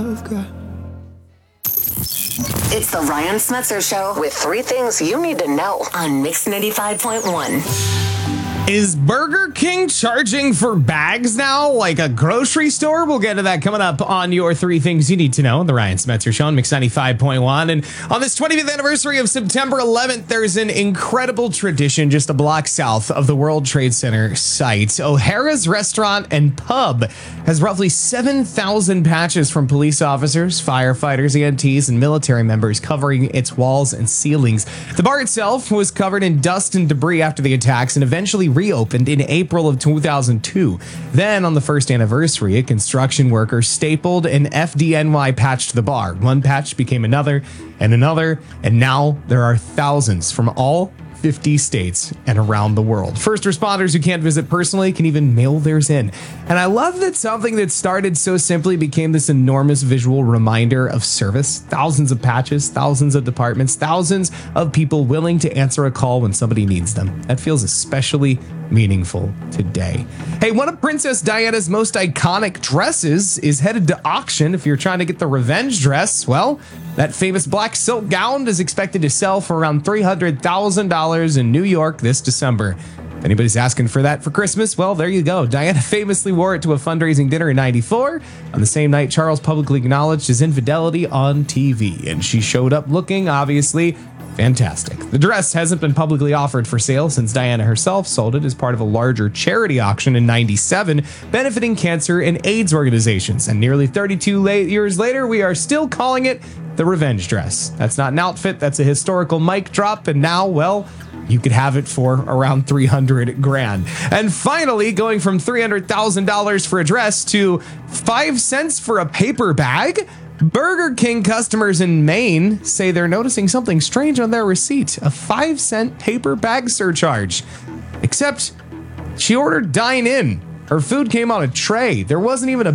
It's the Ryan Smetzer Show with 3 things you need to know on Mix 95.1. Is Burger King charging for bags now like a grocery store? We'll get to that coming up on your 3 things you need to know on the Ryan Smetzer Show on Mix 95.1. And on this 25th anniversary of September 11th, there's an incredible tradition just a block south of the World Trade Center site. O'Hara's Restaurant and Pub has roughly 7,000 patches from police officers, firefighters, EMTs, and military members covering its walls and ceilings. The bar itself was covered in dust and debris after the attacks and eventually reopened in April of 2002. Then, on the first anniversary, a construction worker stapled an FDNY patch to the bar. One patch became another, and now there are thousands from all 50 states and around the world. First responders who can't visit personally can even mail theirs in. And I love that something that started so simply became this enormous visual reminder of service. Thousands of patches, thousands of departments, thousands of people willing to answer a call when somebody needs them. That feels especially meaningful today. Hey, one of Princess Diana's most iconic dresses is headed to auction. If you're trying to get the revenge dress, well, that famous black silk gown is expected to sell for around $300,000 in New York this December. If anybody's asking for that for Christmas, well, there you go. Diana famously wore it to a fundraising dinner in '94. On the same night, Charles publicly acknowledged his infidelity on TV, and she showed up looking, obviously, fantastic. The dress hasn't been publicly offered for sale since Diana herself sold it as part of a larger charity auction in '97, benefiting cancer and AIDS organizations. And nearly 32 years later, we are still calling it the revenge dress. That's not an outfit, that's a historical mic drop, and now, well, you could have it for around $300,000. And finally, going from $300,000 for a dress to 5 cents for a paper bag, Burger King customers in Maine say they're noticing something strange on their receipt, a 5-cent paper bag surcharge. Except she ordered dine-in. Her food came on a tray. There wasn't even a